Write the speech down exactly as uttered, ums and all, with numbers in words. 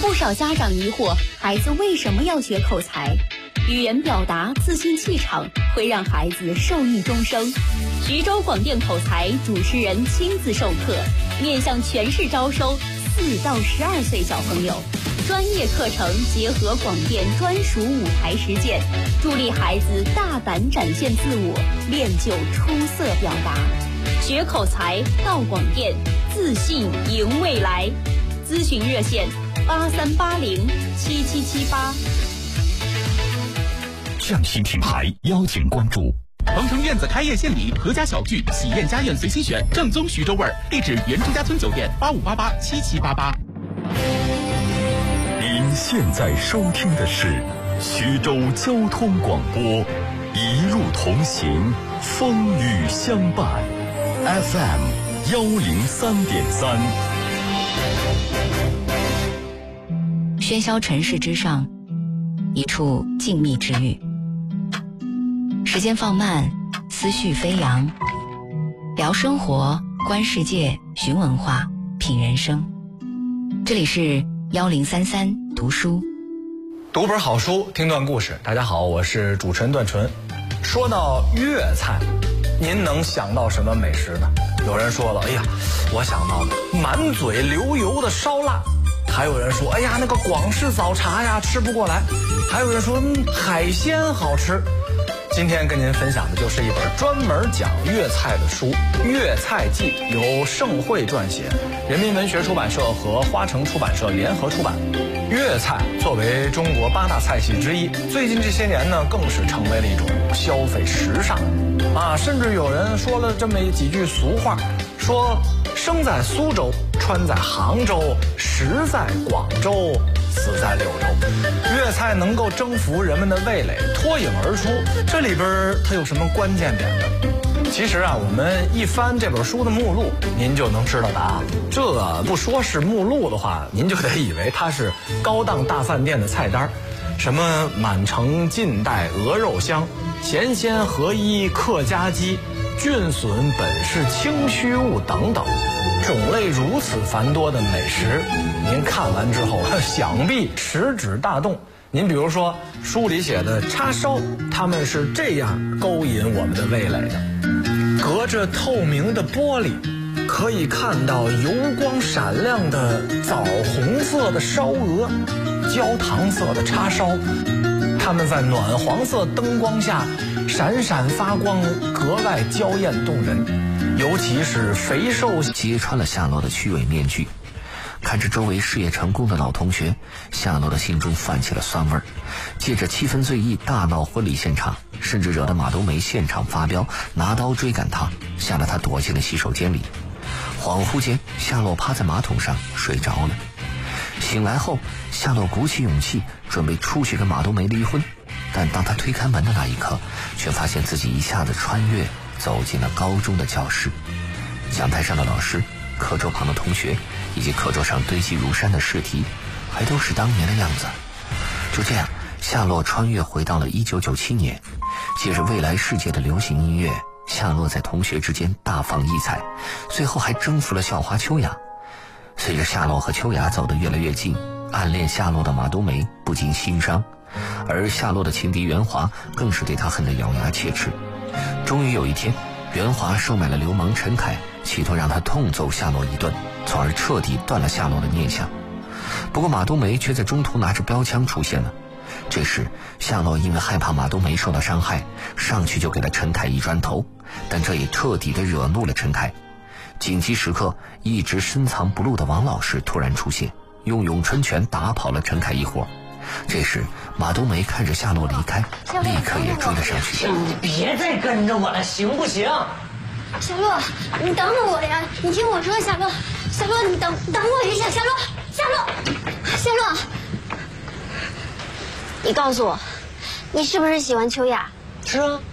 不少家长疑惑，孩子为什么要学口才？语言表达、自信气场会让孩子受益终生。徐州广电口才主持人亲自授课，面向全市招收四到十二岁小朋友。专业课程结合广电专属舞台实践，助力孩子大胆展现自我，练就出色表达。学口才到广电，自信赢未来。咨询热线八三八零七七七八。 匠心品牌邀请关注。 鹏城院子开业献礼，阖家小聚，喜宴家宴随心选，正宗徐州味儿。地址原朱家村酒店八五八八七七八八。 您现在收听的是徐州交通广播，一路同行，风雨相伴 ，F M 幺零三点三。 喧嚣尘世之上，一处静谧之域。时间放慢，思绪飞扬，聊生活，观世界，寻文化，品人生。这里是幺零三三读书， 读本好书，听段故事。大家好，我是主持人段纯。说到粤菜，您能想到什么美食呢？有人说了，哎呀，我想到的满嘴流油的烧腊。还有人说，哎呀，那个广式早茶呀，吃不过来。还有人说，嗯，海鲜好吃。今天跟您分享的就是一本专门讲粤菜的书《粤菜记》，由盛会撰写，人民文学出版社和花城出版社联合出版。粤菜作为中国八大菜系之一，最近这些年呢，更是成为了一种消费时尚啊，甚至有人说了这么几句俗话，说生在苏州，穿在杭州，食在广州，死在柳州。粤菜能够征服人们的味蕾，脱颖而出，这里边它有什么关键点呢？其实啊，我们一翻这本书的目录，您就能知道答案了。这不说是目录的话，您就得以为它是高档大饭店的菜单，什么满城尽带鹅肉香，咸鲜合一客家鸡，菌笋本是清虚物等等。种类如此繁多的美食，您看完之后想必食指大动。您比如说书里写的叉烧，他们是这样勾引我们的味蕾的。隔着透明的玻璃，可以看到油光闪亮的枣红色的烧鹅，焦糖色的叉烧，它们在暖黄色灯光下闪闪发光，格外娇艳动人。尤其是肥瘦揭穿了夏洛的虚伪面具。看着周围事业成功的老同学，夏洛的心中泛起了酸味儿。借着七分醉意大闹婚礼现场，甚至惹得马冬梅现场发飙，拿刀追赶他，吓得他躲进了洗手间里。恍惚间，夏洛趴在马桶上睡着了。醒来后，夏洛鼓起勇气准备出去跟马冬梅离婚，但当他推开门的那一刻，却发现自己一下子穿越走进了高中的教室。讲台上的老师，课桌旁的同学，以及课桌上堆积如山的试题，还都是当年的样子。就这样，夏洛穿越回到了一九九七年，借着未来世界的流行音乐，夏洛在同学之间大放异彩，最后还征服了校花秋雅。随着夏洛和秋雅走得越来越近，暗恋夏洛的马冬梅不禁心伤，而夏洛的情敌袁华更是对他恨得咬牙切齿。终于有一天，袁华收买了流氓陈凯，企图让他痛揍夏洛一顿，从而彻底断了夏洛的念想。不过马冬梅却在中途拿着标枪出现了。这时夏洛因为害怕马冬梅受到伤害，上去就给了陈凯一砖头，但这也彻底的惹怒了陈凯。紧急时刻，一直深藏不露的王老师突然出现，用咏春拳打跑了陈凯一伙。这时马冬梅看着夏洛离开，立刻也追了上去。 你别再跟着我了，行不行？ 小洛，你等等我呀！你听我说，小洛，小洛，你等等我一下，小洛，小洛，小洛，你告诉我，你是不是喜欢秋雅？ 是啊。